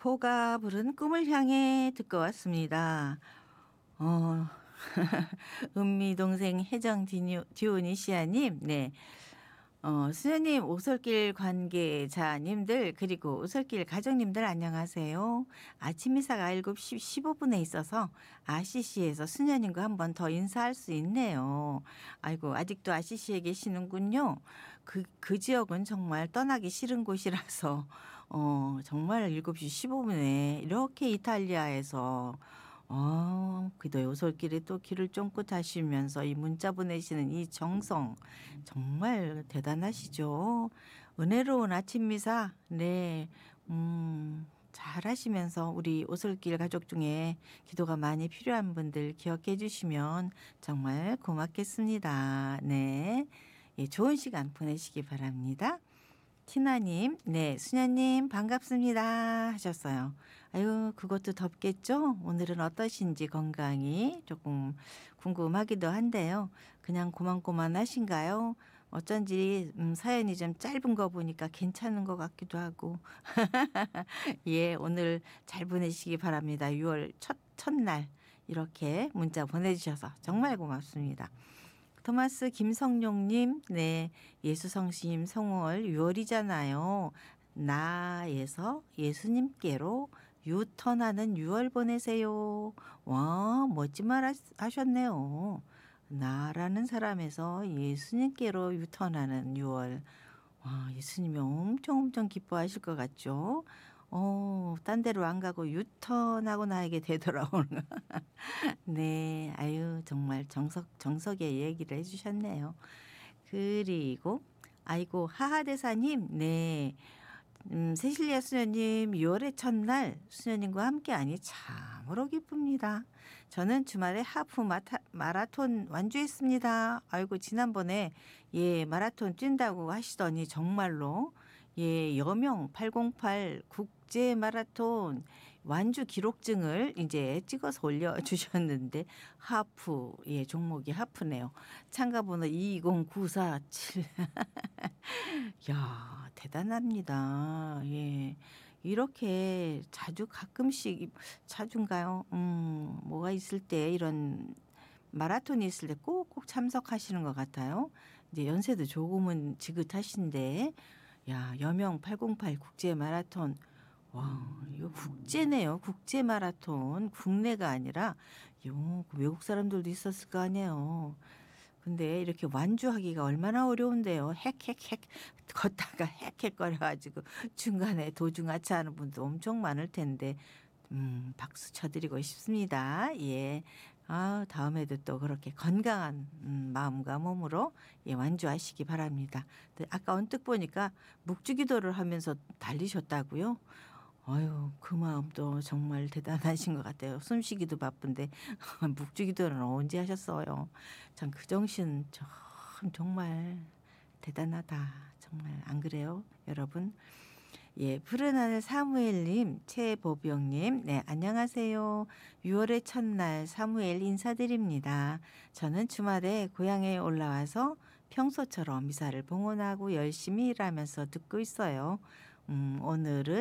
포가 부른 꿈을 향해 듣고 왔습니다. 어 은미 동생 혜정 디오니시아님, 네. 수녀님, 오솔길 관계자님들, 그리고 오솔길 가족님들 안녕하세요. 아침 이사가 7시 15분에 있어서 RCC에서 수녀님과 한 번 더 인사할 수 있네요. 아이고, 아직도 RCC에 계시는군요. 그 지역은 정말 떠나기 싫은 곳이라서 정말 7시 15분에 이렇게 이탈리아에서 그래도 요솔길에 또 길을 쫑긋 하시면서 이 문자 보내시는 이 정성 정말 대단하시죠. 은혜로운 아침 미사. 네. 잘하시면서 우리 오솔길 가족 중에 기도가 많이 필요한 분들 기억해 주시면 정말 고맙겠습니다. 네. 예, 좋은 시간 보내시기 바랍니다. 티나님, 네, 수녀님 반갑습니다 하셨어요. 아유, 그것도 덥겠죠? 오늘은 어떠신지 건강이 조금 궁금하기도 한데요. 그냥 고만고만하신가요? 어쩐지 사연이 좀 짧은 거 보니까 괜찮은 것 같기도 하고. 예, 오늘 잘 보내시기 바랍니다. 6월 첫날 이렇게 문자 보내주셔서 정말 고맙습니다. 토마스 김성룡님, 네. 예수성심 성월 6월이잖아요. 나에서 예수님께로 유턴하는 6월 보내세요. 와, 멋진 말 하셨네요. 나라는 사람에서 예수님께로 유턴하는 6월. 와, 예수님이 엄청 기뻐하실 것 같죠? 딴 데로 안 가고 유턴하고 나에게 되돌아오는. 네, 아유, 정말 정석의 얘기를 해주셨네요. 그리고, 아이고, 하하대사님, 네. 세실리아 수녀님 6월의 첫날 수녀님과 함께하니 참으로 기쁩니다. 저는 주말에 하프 마라톤 완주했습니다. 아이고, 지난번에 예, 마라톤 뛴다고 하시더니 정말로 예, 여명 808 국제 마라톤 완주 기록증을 이제 찍어서 올려주셨는데 하프, 예, 종목이 하프네요. 참가번호 20947. 야, 대단합니다. 예. 이렇게 자주 가끔씩, 자주인가요? 뭐가 있을 때 이런 마라톤이 있을 때 꼭꼭 참석하시는 것 같아요. 이제 연세도 조금은 지긋하신데, 야, 여명 808 국제 마라톤. 와, 이거 국제네요. 국제 마라톤. 국내가 아니라, 외국 사람들도 있었을 거 아니에요. 근데 이렇게 완주하기가 얼마나 어려운데요. 헥 걷다가 헥거려가지고 중간에 도중하차하는 분도 엄청 많을 텐데 박수 쳐드리고 싶습니다. 예. 다음에도 또 그렇게 건강한 마음과 몸으로 예, 완주하시기 바랍니다. 아까 언뜻 보니까 묵주기도를 하면서 달리셨다고요? 아유, 그 마음도 정말 대단하신 것 같아요. 숨쉬기도 바쁜데 묵주기도는 언제 하셨어요? 참 그 정신 참 정말 대단하다. 정말 안 그래요, 여러분? 예, 푸른 하늘 사무엘님, 최보병님, 네, 안녕하세요. 6월의 첫날 사무엘 인사드립니다. 저는 주말에 고향에 올라와서 평소처럼 미사를 봉헌하고 열심히 일하면서 듣고 있어요. 오늘은